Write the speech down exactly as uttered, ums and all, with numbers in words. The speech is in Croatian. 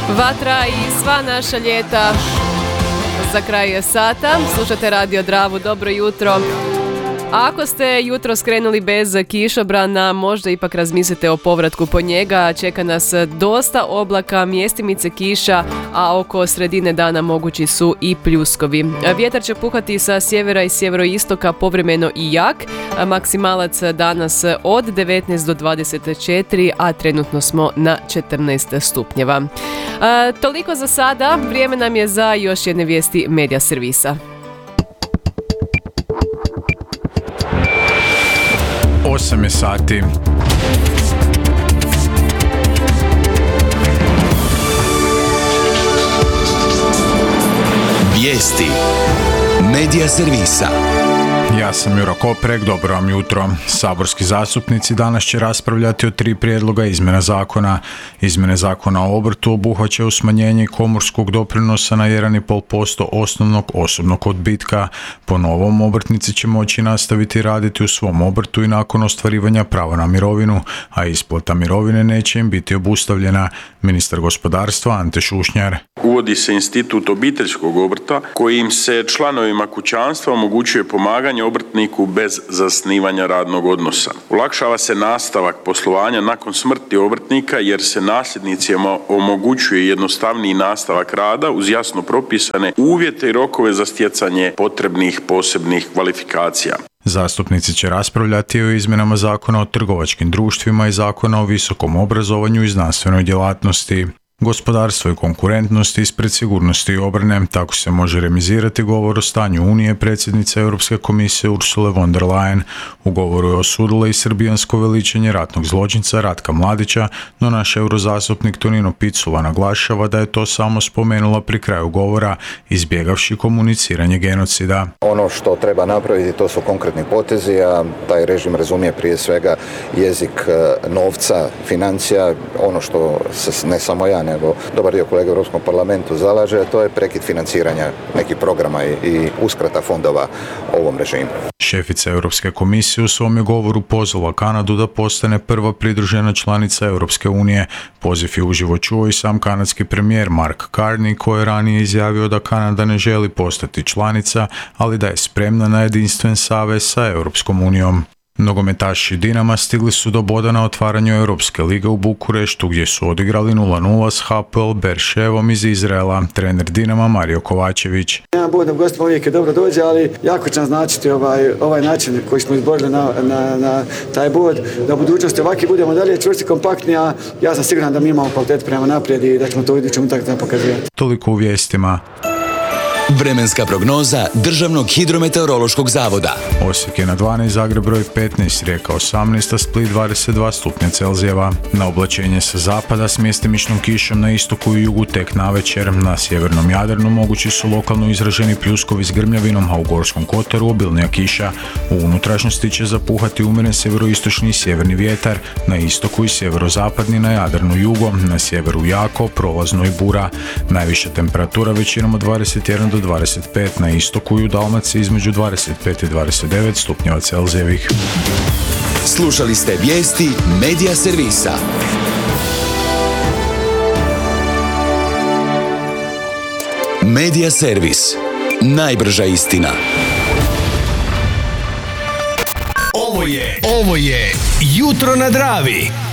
Vatra i sva naša ljeta za kraj sata. Slušate Radio Dravu, dobro jutro. Ako ste jutro skrenuli bez kišobrana, možda ipak razmislite o povratku po njega. Čeka nas dosta oblaka, mjestimice kiša, a oko sredine dana mogući su i pljuskovi. Vjetar će puhati sa sjevera i sjeveroistoka, povremeno i jak. Maksimalac danas od devetnaest do dvadeset četiri, a trenutno smo na četrnaest stupnjeva. A, toliko za sada, vrijeme nam je za još jedne vijesti Medija servisa. osam je sati. Vijesti Medija servisa. Ja sam Juro Koprek, dobro vam jutro. Saborski zastupnici danas će raspravljati o tri prijedloga izmjena zakona. Izmjene zakona o obrtu obuhvaćaju smanjenje komorskog doprinosa na jedan i pol posto osnovnog osobnog odbitka. Po novom, obrtnici će moći nastaviti raditi u svom obrtu i nakon ostvarivanja prava na mirovinu, a isplata mirovine neće im biti obustavljena. Ministar gospodarstva Ante Šušnjar. Uvodi se institut obiteljskog obrta kojim se članovima kućanstva omogućuje pomaganje obrtniku bez zasnivanja radnog odnosa. Olakšava se nastavak poslovanja nakon smrti obrtnika jer se nasljednicima omogućuje jednostavniji nastavak rada uz jasno propisane uvjete i rokove za stjecanje potrebnih posebnih kvalifikacija. Zastupnici će raspravljati o izmjenama zakona o trgovačkim društvima i zakona o visokom obrazovanju i znanstvenoj djelatnosti. Gospodarstvo i konkurentnost ispred sigurnosti i obrane, tako se može remizirati govor o stanju Unije predsjednice Europske komisije Ursule von der Leyen. U govoru je osudila i srbijansko veličanje ratnog zločinca Ratka Mladića, no naš eurozastupnik Tonino Picula naglašava da je to samo spomenula pri kraju govora, izbjegavši komuniciranje genocida. Ono što treba napraviti to su konkretni potezi, a taj režim razumije prije svega jezik novca, financija, ono što se ne samo ja, nego dobar dio kolega u Europskom parlamentu zalaže, a to je prekid financiranja nekih programa i, i uskrata fondova ovom režimu. Šefica Europske komisije u svom je govoru pozvala Kanadu da postane prva pridružena članica Europske unije. Poziv je uživo čuo i sam kanadski premijer Mark Carney, koji je ranije izjavio da Kanada ne želi postati članica, ali da je spremna na jedinstven savez sa Europskom unijom. Nogometaši Dinama stigli su do boda na otvaranju Europske lige u Bukureštu, gdje su odigrali nula nula s H P L Berševom iz Izraela. Trener Dinama Mario Kovačević. Jedan bod na gostima uvijek je dobro dođe, ali jako će nam značiti ovaj, ovaj način koji smo izborili na, na, na taj bod, da u budućnosti ovaki budemo dalje čvrsti, kompaktni, a ja sam siguran da mi imamo kvalitet prema naprijed i da ćemo to u idućem utakmici pokazivati. Toliko u vijestima. Vremenska prognoza Državnog hidrometeorološkog zavoda. Osijek je na dvanaest, Zagreb broj petnaest, Rijeka osamnaest, a Split dvadeset dva stupnja Celzijeva. Na oblačenje sa zapada s mjestimičnom kišom na istoku i jugu tek navečer. Na sjevernom Jadranu mogući su lokalno izraženi pljuskovi s grmljavinom, a u Gorskom kotaru obilnija kiša. U unutrašnjosti će zapuhati umjeren sjeveroistočni i sjeverni vjetar, na istoku i sjeverozapadni, na Jadranu jugo, na sjeveru jako, prolazno i bura. Najviša temperatura većinom od dvadeset jedan do dvadeset pet, na istoku i u Dalmaciji između dvadeset pet i dvadeset devet stupnjeva Celzijevih. Slušali ste vijesti Medija servisa. Medija servis. Najbrža istina. Ovo je, ovo je Jutro na Dravi.